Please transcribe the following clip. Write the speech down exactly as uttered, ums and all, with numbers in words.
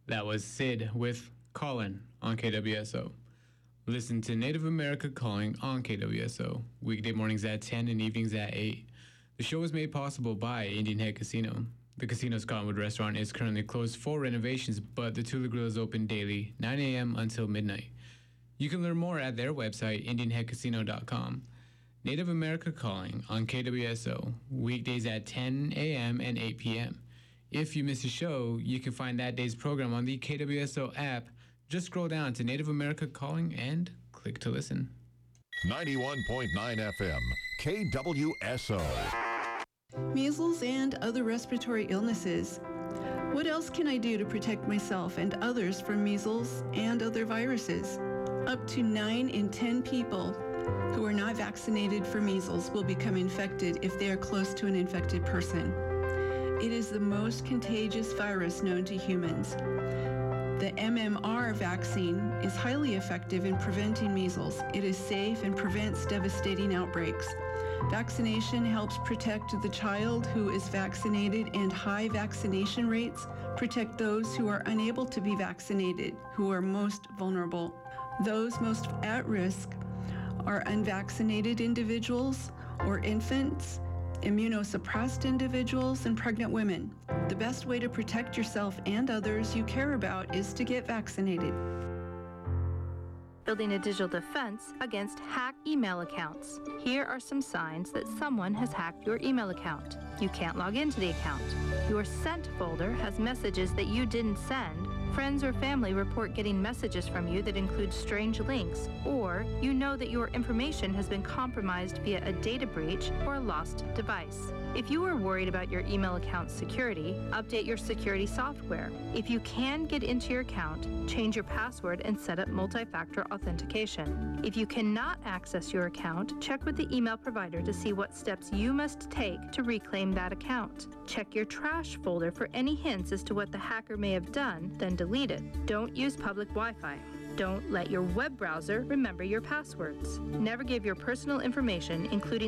That was Sid with Callin' on K W S O. Listen to Native America Calling on K W S O, weekday mornings at ten and evenings at eight. The show was made possible by Indian Head Casino. The casino's Cottonwood restaurant is currently closed for renovations, but the Tula Grill is open daily, nine a.m. until midnight. You can learn more at their website, indian head casino dot com. Native America Calling on K W S O, weekdays at ten a.m. and eight p.m. If you miss a show, you can find that day's program on the K W S O app. Just scroll down to Native America Calling and click to listen. ninety-one point nine F M, K W S O. Measles and other respiratory illnesses. What else can I do to protect myself and others from measles and other viruses? Up to nine in ten people who are not vaccinated for measles will become infected if they are close to an infected person. It is the most contagious virus known to humans. The M M R vaccine is highly effective in preventing measles. It is safe and prevents devastating outbreaks. Vaccination helps protect the child who is vaccinated, and high vaccination rates protect those who are unable to be vaccinated, who are most vulnerable. Those most at risk are unvaccinated individuals or infants, immunosuppressed individuals, and pregnant women. The best way to protect yourself and others you care about is to get vaccinated. Building a digital defense against hacked email accounts. Here are some signs that someone has hacked your email account. You can't log into the account. Your sent folder has messages that you didn't send. Friends or family report getting messages from you that include strange links, or you know that your information has been compromised via a data breach or a lost device. If you are worried about your email account's security, update your security software. If you can get into your account, change your password and set up multi-factor authentication. If you cannot access your account, check with the email provider to see what steps you must take to reclaim that account. Check your trash folder for any hints as to what the hacker may have done, then delete it. Don't use public Wi-Fi. Don't let your web browser remember your passwords. Never give your personal information, including